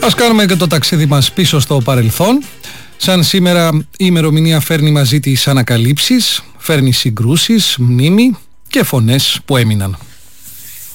Ας κάνουμε και το ταξίδι μας πίσω στο παρελθόν. Σαν σήμερα η ημερομηνία φέρνει μαζί της ανακαλύψεις, φέρνει συγκρούσεις, μνήμη και φωνές που έμειναν.